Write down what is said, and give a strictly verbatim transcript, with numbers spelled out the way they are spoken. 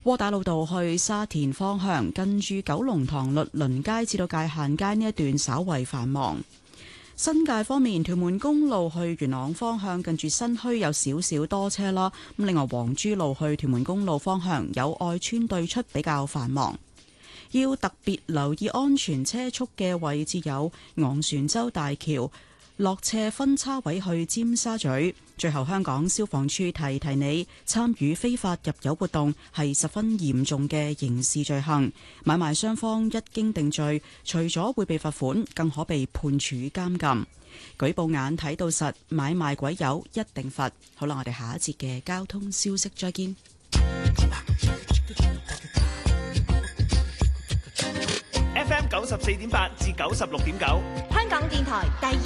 窩打老道去沙田方向，近住九龍塘律倫街至到界限街呢一段稍為繁忙。新界方面，屯門公路去元朗方向，近住新墟有少少多車啦。咁另外，黃珠路去屯門公路方向有愛村對出比較繁忙。要特別留意安全車速嘅位置有昂船洲大橋落斜分叉位去尖沙咀。最後，香港消防處提提你，參與非法入油活動係十分嚴重嘅刑事罪行。買賣雙方一經定罪，除咗會被罰款，更可被判處監禁。舉報眼睇到實，買賣鬼友一定罰。好啦，我哋下一節嘅交通消息再見。 F M 九十四點八至九十六點九， 香港電台第